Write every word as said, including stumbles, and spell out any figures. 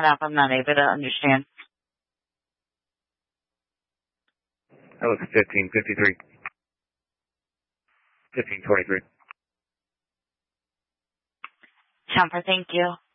cut off. I'm not able to understand. That was fifteen fifty-three. fifteen twenty-three. Jumper, thank you.